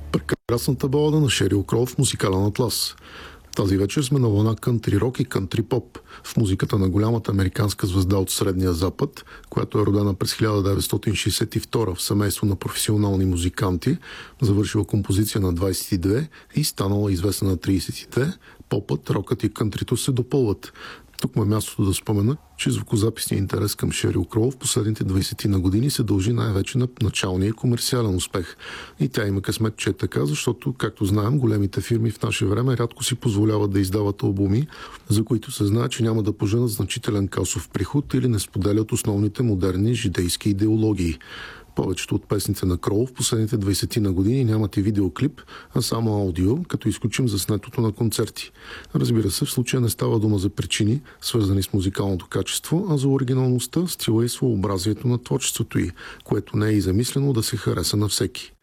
Прекрасната балада на Шерил Кроу в музикален атлас. Тази вечер сме на вълна кънтри рок и кънтри поп в музиката на голямата американска звезда от Средния Запад, която е родена през 1962 в семейство на професионални музиканти, завършила композиция на 22 и станала известна на 32. Попът, рокът и кънтрито се допълват. Тук му е мястото да спомена, че звукозаписният интерес към Шерил Кроу в последните 20 на години се дължи най-вече на началния комерциален успех. И тя има късмет, че е така, защото, както знаем, големите фирми в наше време рядко си позволяват да издават албуми, за които се знае, че няма да поженат значителен касов приход или не споделят основните модерни жидейски идеологии. Повечето от песните на Кроу в последните 20 на години нямат и видеоклип, а само аудио, като изключим заснетото на концерти. Разбира се, в случая не става дума за причини, свързани с музикалното качество, а за оригиналността, стила и своеобразието на творчеството й, което не е и замислено да се хареса на всеки.